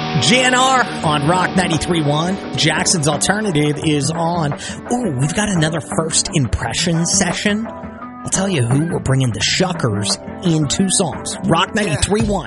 GNR on Rock 93.1. Jackson's Alternative is on. Ooh, we've got another first impression session. I'll tell you who we're bringing the Shuckers in 2 songs. Rock 93.1.